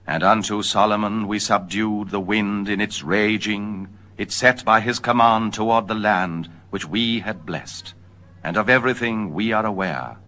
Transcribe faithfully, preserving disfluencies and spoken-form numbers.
And unto Solomon we subdued the wind in its raging, it set by his command toward the land which we had blessed. And of everything we are aware,